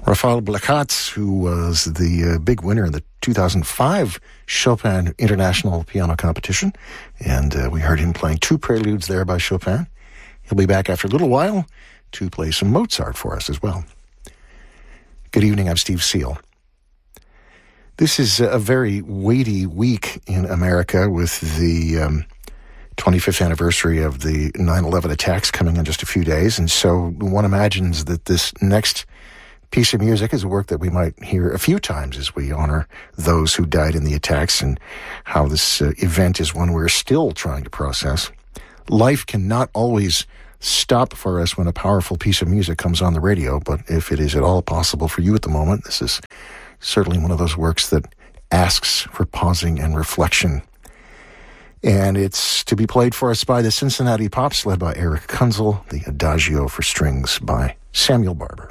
Rafael Blachacz, who was the big winner in the 2005 Chopin International Piano Competition. And we heard him playing two preludes there by Chopin. He'll be back after a little while to play some Mozart for us as well. Good evening, I'm Steve Seal. This is a very weighty week in America with the 25th anniversary of the 9/11 attacks coming in just a few days. And so one imagines that this next piece of music is a work that we might hear a few times as we honor those who died in the attacks, and how this event is one we're still trying to process. Life cannot always stop for us when a powerful piece of music comes on the radio, but if it is at all possible for you at the moment, this is certainly one of those works that asks for pausing and reflection. And it's to be played for us by the Cincinnati Pops, led by Eric Kunzel, the Adagio for Strings by Samuel Barber.